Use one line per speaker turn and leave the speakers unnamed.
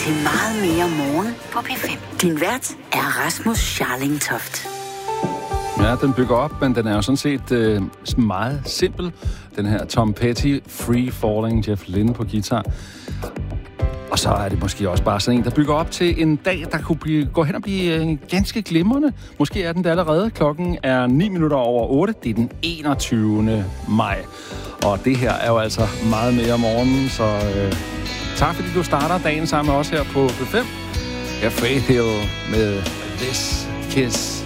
til Meget mere morgen på P5. Din vært er Rasmus Scharling Toft.
Ja, den bygger op, men den er jo sådan set meget simpel. Den her Tom Petty, Free Falling, Jeff Lynne på guitar. Og så er det måske også bare sådan en, der bygger op til en dag, der kunne gå hen og blive ganske glimrende. Måske er den der allerede. Klokken er 9:08. Det er den 21. maj. Og det her er jo altså meget mere om morgenen, så tak fordi du starter dagen sammen med os her på B5. Jeg er Faith Hill med This Kiss.